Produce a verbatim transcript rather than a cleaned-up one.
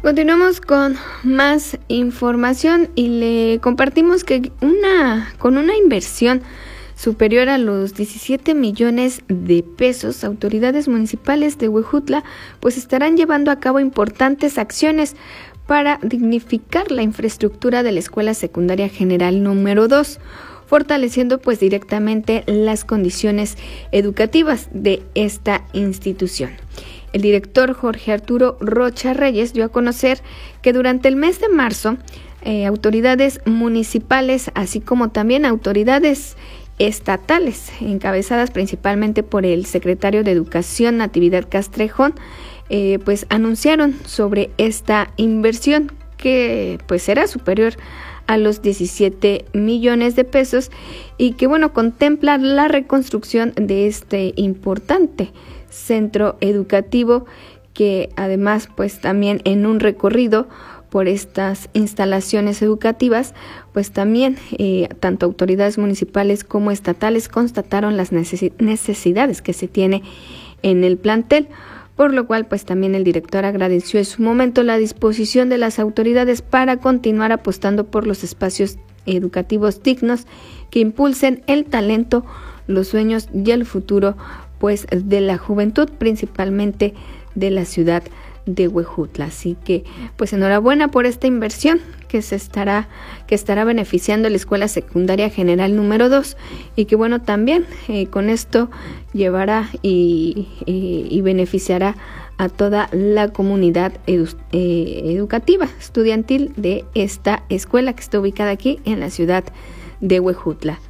Continuamos con más información y le compartimos que una con una inversión superior a los diecisiete millones de pesos, autoridades municipales de Huejutla pues estarán llevando a cabo importantes acciones para dignificar la infraestructura de la Escuela Secundaria General número dos, fortaleciendo pues directamente las condiciones educativas de esta institución. El director Jorge Arturo Rocha Reyes dio a conocer que durante el mes de marzo, eh, autoridades municipales, así como también autoridades estatales, encabezadas principalmente por el secretario de Educación, Natividad Castrejón, eh, pues anunciaron sobre esta inversión que pues será superior a los diecisiete millones de pesos y que bueno contempla la reconstrucción de este importante centro educativo, que además pues también en un recorrido por estas instalaciones educativas pues también eh, tanto autoridades municipales como estatales constataron las necesidades que se tiene en el plantel, por lo cual pues también el director agradeció en su momento la disposición de las autoridades para continuar apostando por los espacios educativos dignos que impulsen el talento, los sueños y el futuro pues de la juventud, principalmente de la ciudad de Huejutla. Así que pues enhorabuena por esta inversión que se estará que estará beneficiando a la Escuela Secundaria General número dos y que bueno también eh, con esto llevará y, y, y beneficiará a toda la comunidad edu, eh, educativa estudiantil de esta escuela que está ubicada aquí en la ciudad de Huejutla.